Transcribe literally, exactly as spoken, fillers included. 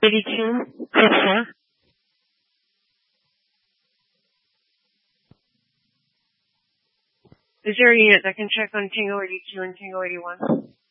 eighty-two, Krista. Is there a unit that can check on Tango eighty-two and Tango eighty-one?